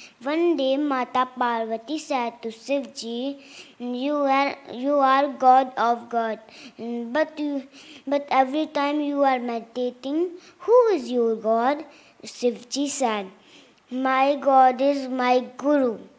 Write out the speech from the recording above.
One day Mata Parvati said to Shivji, you are God of God, but every time you are meditating, who is your God? Shivji said, my God is my Guru.